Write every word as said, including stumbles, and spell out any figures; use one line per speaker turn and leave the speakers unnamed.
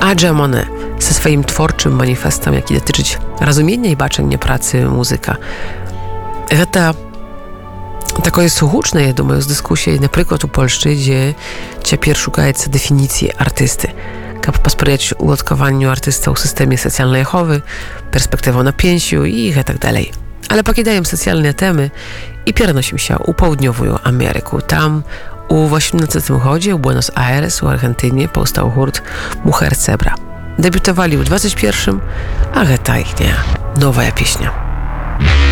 Adja Monet ze swoim tворчим manifestem, який dotyczyć rozumienia i baczenia pracy muzyka. Гэта такое сугучнае, я думаю, з дыскусіяй, напрыклад, у Польшчы, дзе цяпер шукаецца дэфініцыі артысты, каб паспрыяць уладкаванню артыста ў сістэме сацыяльнай аховы, перспектыву на пенсію і гэтак далей. Ale покидаем сацыяльныя тэмы і пераносімся ў паўднёвую Амерыку. Там у osiemnastym годзе ў Буэнос-Айрес, у Аргентыне, паўстаў гурт Mujer Zebra. Дэбютавалі ў двадцать первым, а гэта іхняя новая песня.